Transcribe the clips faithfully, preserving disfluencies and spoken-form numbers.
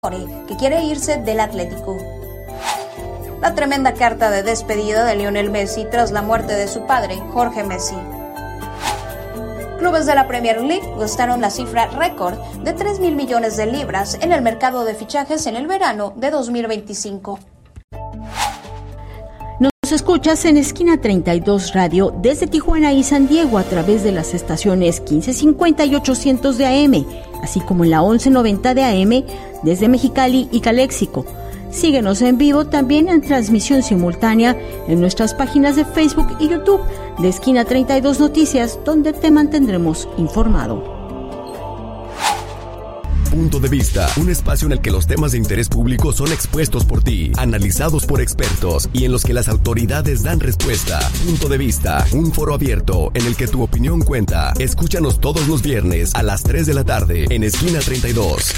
que quiere irse del Atlético. La tremenda carta de despedida de Lionel Messi tras la muerte de su padre, Jorge Messi. Clubes de la Premier League gastaron la cifra récord de tres mil millones de libras en el mercado de fichajes en el verano de dos mil veinticinco. Nos escuchas en Esquina treinta y dos Radio desde Tijuana y San Diego a través de las estaciones quince cincuenta y ochocientos de A M, así como en la once noventa de A M desde Mexicali y Caléxico. Síguenos en vivo también en transmisión simultánea en nuestras páginas de Facebook y YouTube de Esquina treinta y dos Noticias, donde te mantendremos informado. Punto de Vista, un espacio en el que los temas de interés público son expuestos por ti, analizados por expertos y en los que las autoridades dan respuesta. Punto de Vista, un foro abierto en el que tu opinión cuenta. Escúchanos todos los viernes a las tres de la tarde en Esquina treinta y dos.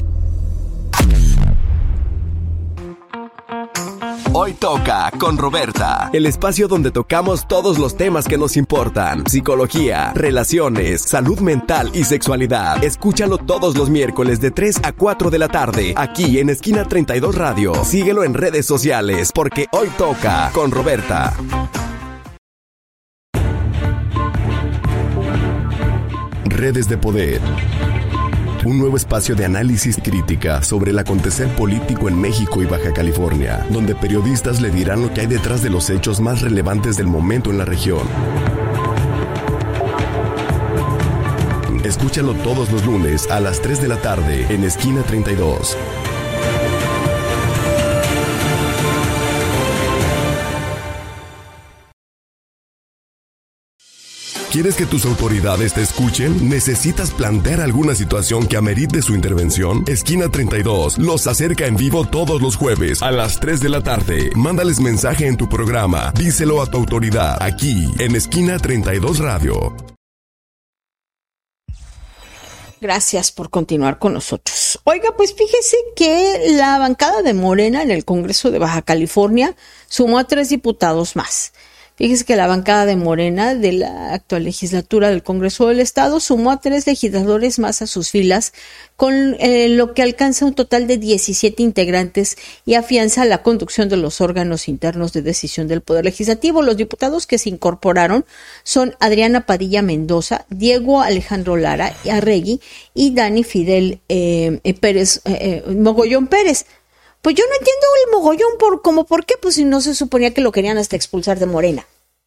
Hoy toca con Roberta, el espacio donde tocamos todos los temas que nos importan: psicología, relaciones, salud mental y sexualidad. Escúchalo todos los miércoles de tres a cuatro de la tarde, aquí en Esquina treinta y dos Radio. Síguelo en redes sociales, porque hoy toca con Roberta. Redes de Poder. Un nuevo espacio de análisis crítica sobre el acontecer político en México y Baja California, donde periodistas le dirán lo que hay detrás de los hechos más relevantes del momento en la región. Escúchalo todos los lunes a las tres de la tarde en Esquina treinta y dos. ¿Quieres que tus autoridades te escuchen? ¿Necesitas plantear alguna situación que amerite su intervención? Esquina treinta y dos los acerca en vivo todos los jueves a las tres de la tarde. Mándales mensaje en tu programa. Díselo a tu autoridad aquí en Esquina treinta y dos Radio. Gracias por continuar con nosotros. Oiga, pues fíjese que la bancada de Morena en el Congreso de Baja California sumó a tres diputados más. Fíjese que la bancada de Morena de la actual legislatura del Congreso del Estado sumó a tres legisladores más a sus filas, con eh, lo que alcanza un total de diecisiete integrantes y afianza la conducción de los órganos internos de decisión del Poder Legislativo. Los diputados que se incorporaron son Adriana Padilla Mendoza, Diego Alejandro Lara Arregui y Dani Fidel eh, eh, Pérez, eh, eh, Mogollón Pérez. Pues yo no entiendo el mogollón por como por qué, pues si no se suponía que lo querían hasta expulsar de Morena.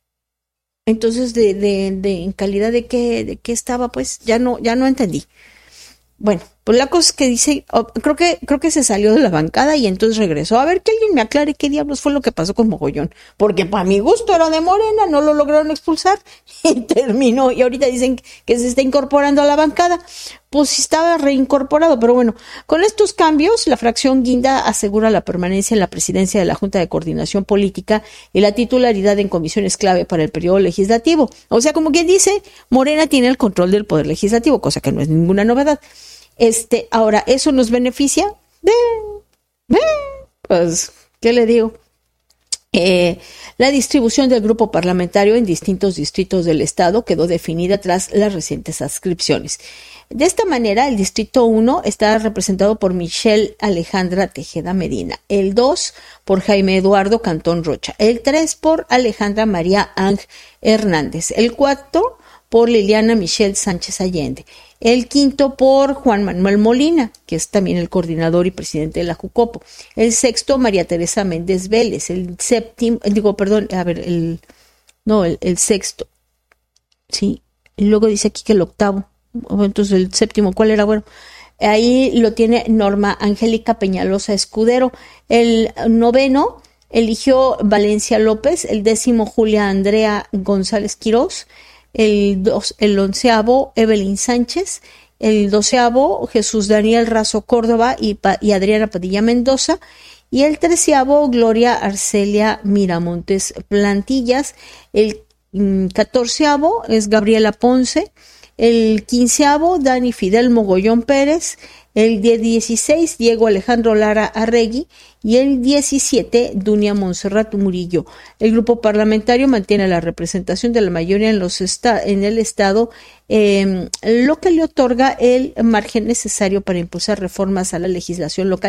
Entonces, de, de, de en calidad de qué, de qué estaba, pues ya no, ya no entendí. Bueno, pues la cosa es que dice, oh, creo que, creo que se salió de la bancada y entonces regresó. A ver, que alguien me aclare qué diablos fue lo que pasó con Mogollón. Porque para mi gusto era de Morena, no lo lograron expulsar y terminó. Y ahorita dicen que se está incorporando a la bancada. Pues estaba reincorporado, pero bueno, con estos cambios, la fracción Guinda asegura la permanencia en la presidencia de la Junta de Coordinación Política y la titularidad en comisiones clave para el periodo legislativo. O sea, como quien dice, Morena tiene el control del Poder Legislativo, cosa que no es ninguna novedad. Este, ahora, ¿eso nos beneficia? De, de, pues, ¿qué le digo? Eh, la distribución del grupo parlamentario en distintos distritos del estado quedó definida tras las recientes adscripciones. De esta manera, el distrito uno está representado por Michelle Alejandra Tejeda Medina, el dos por Jaime Eduardo Cantón Rocha, el tres por Alejandra María Ángel Hernández, el cuatro por Liliana Michelle Sánchez Allende, el quinto por Juan Manuel Molina, que es también el coordinador y presidente de la Jucopo, el sexto María Teresa Méndez Vélez, el séptimo, digo, perdón, a ver, el, no, el, el sexto, sí, y luego dice aquí que el octavo, entonces el séptimo, ¿cuál era? Bueno, ahí lo tiene Norma Angélica Peñalosa Escudero, el noveno eligió Valencia López, el décimo Julia Andrea González Quirós, el, dos, el onceavo Evelyn Sánchez, el doceavo Jesús Daniel Razo Córdoba y, y Adriana Padilla Mendoza, y el treceavo Gloria Arcelia Miramontes Plantillas, el catorceavo es Gabriela Ponce, el quinceavo Dani Fidel Mogollón Pérez, El día dieciséis, Diego Alejandro Lara Arregui. Y el diecisiete, Dunia Montserrat Murillo. El grupo parlamentario mantiene la representación de la mayoría en, los esta- en el Estado, eh, lo que le otorga el margen necesario para impulsar reformas a la legislación local